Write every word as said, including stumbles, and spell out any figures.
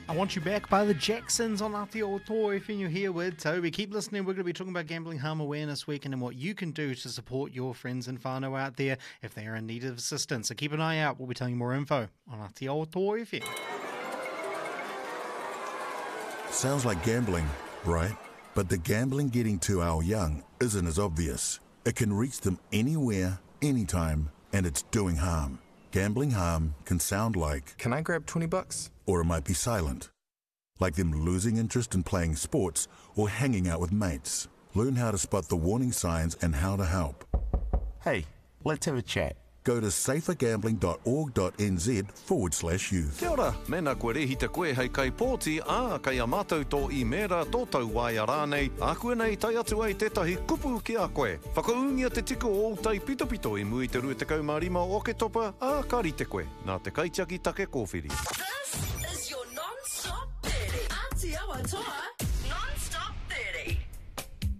I Want You Back by the Jacksons on Aotearoa F M. You're here with Toby. Keep listening. We're going to be talking about Gambling Harm Awareness Week and what you can do to support your friends and whānau out there if they are in need of assistance. So keep an eye out. We'll be telling you more info on Aotearoa F M. Sounds like gambling, right? But the gambling getting to our young isn't as obvious. It can reach them anywhere, anytime, and it's doing harm. Gambling harm can sound like... Can I grab twenty bucks? Or it might be silent. Like them losing interest in playing sports or hanging out with mates. Learn how to spot the warning signs and how to help. Hey, let's have a chat. Go to safergambling.org.nz forward slash youth. Kia ora, mena koe rehita koe hei kai pōti, ā, kai a mātou tō i mera tōtau wai a rānei, a koe nei tai atu ai tētahi kupu ki a koe. Whakaungia te tiko o tai pito pito i mui te rua te kaumārima o ke topa, ā, kari te koe, nā te kaitiaki take kōwhiri. This is your non-stop Pere Atiawa Toa